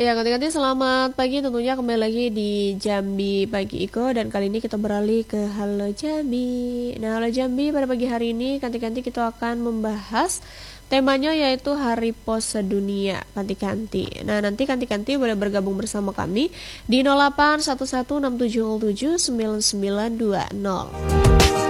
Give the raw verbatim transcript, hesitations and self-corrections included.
Ya, ganti-ganti selamat pagi tentunya kembali lagi di Jambi Pagi Iko. Dan kali ini kita beralih ke Halo Jambi. Nah, Halo Jambi pada pagi hari ini ganti-ganti kita akan membahas temanya yaitu Hari Pos Sedunia. Ganti-ganti. Nah, nanti ganti-ganti boleh bergabung bersama kami di nol delapan satu satu enam tujuh nol tujuh sembilan sembilan dua nol.